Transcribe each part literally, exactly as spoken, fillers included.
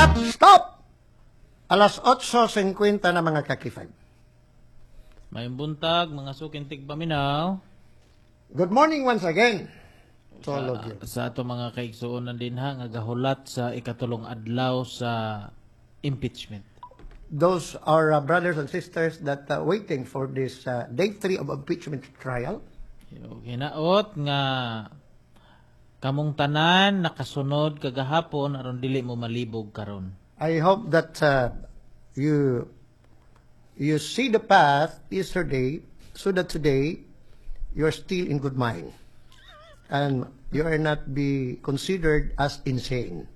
Stop! Alas eight fifty na mga kakifag. May buntag, mga sukintig paminaw. Good morning once again to all of you. Sa ato mga kaigsuonan din ha, nga gahulat sa ikatulong adlaw sa impeachment. Those are uh, brothers and sisters that uh, waiting for this uh, day three of impeachment trial. Yung hinaot nga kamong tanan nakasunod kagahapon aron dili mo malibog karon. I hope that uh, you you see the path yesterday so that today you're still in good mind and you are not be considered as insane.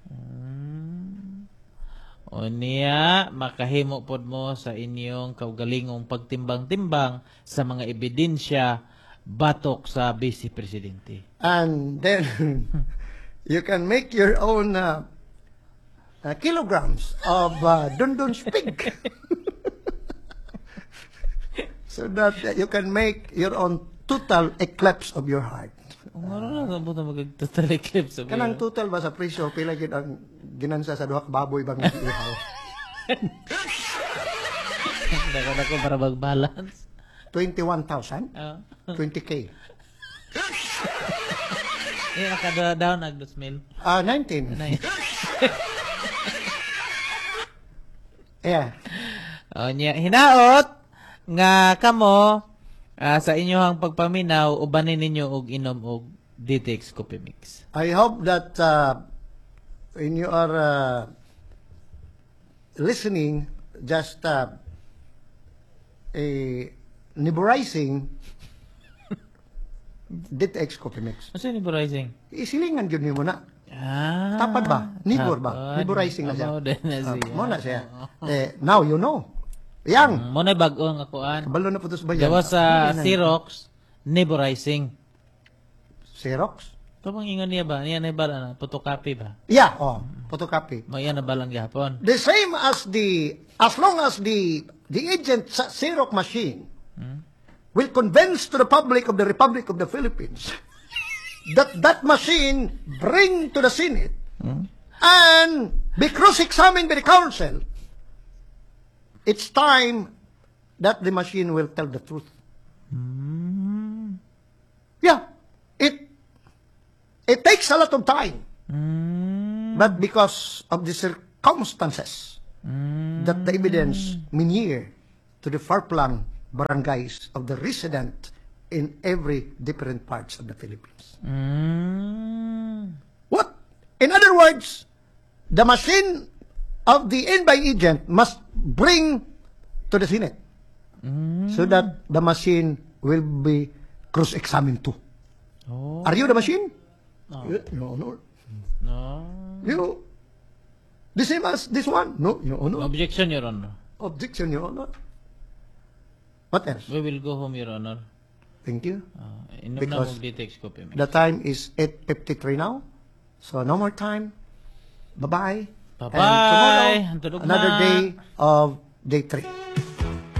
O niya, makahimo pod mo sa inyong kaugalingong pagtimbang-timbang sa mga ebidensya batok sa Vice Presidente. And then you can make your own uh, uh, kilograms of uh, dundun pig so that uh, you can make your own total eclipse of your heart. Kung ano na po ito mag-total eclipse. Kanang total ba sa presyo, pila gid ang ginansa sa duha ka baboy bang ihaw? Dako-dako para mag-balance. twenty-one thousand? Uh, twenty K? eh, nakada daw nag-dos mil. Ah, uh, nineteen. Yeah. O niya, hinaot nga kamo uh, sa inyong pagpaminaw ubanin ninyo og inom og D T X Coffee Mix. I hope that uh, when you are uh, listening, just uh, a neburizing D T X Coffee Mix. Ano ni Rising? Isilingan yun mo na. Ah, Tapad ba? Nibur ba? tapad. Neburizing na siya. Amo din na Ah, siya. mo na siya. Eh, now you know. Yang. Mm, mo na bag-o nga kuan. Kabalo na po sa bayan. Gawa sa Ano yun? Xerox, Neburizing. Xerox? Ito bang ingon niya ba? Niya na ba na? Photocopy ba? Yeah, oh, photocopy. Mo yan na balang gihapon. The same as the, as long as the, the agent sa Xerox machine will convince to the public of the Republic of the Philippines that that machine bring to the Senate and be cross-examined by the council, it's time that the machine will tell the truth. Yeah, it it takes a lot of time, but because of the circumstances that the evidence near to the far-flung barangays of the resident in every different parts of the Philippines. Mm. What? In other words, the machine of the in-by agent must bring to the Senate so that the machine will be cross-examined too. Oh. Are you the machine? No. No, no. No. You, the same as this one? No, Your Honor. Objection, Your Honor. Objection, Your Honor. What else? We will go home, Your Honor. Thank you. Uh, inom na Because mong D T X Coffee Mix. The time is eight fifty-three now. So no more time. Bye-bye. Bye-bye. And tomorrow, Tulog na. another day of day three.